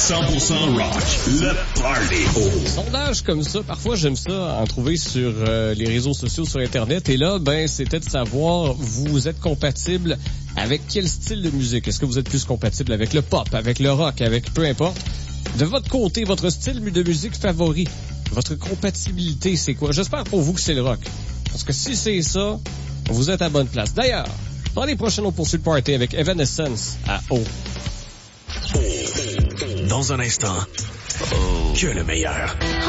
100% rock, le party. Sondage comme ça, parfois j'aime ça en trouver sur les réseaux sociaux, sur Internet. Et là, c'était de savoir, vous êtes compatible avec quel style de musique? Est-ce que vous êtes plus compatible avec le pop, avec le rock, avec peu importe? De votre côté, votre style de musique favori, votre compatibilité, c'est quoi? J'espère pour vous que c'est le rock. Parce que si c'est ça, vous êtes à bonne place. D'ailleurs, dans les prochaines, on poursuit le party avec Evanescence à O. Dans un instant, que le meilleur.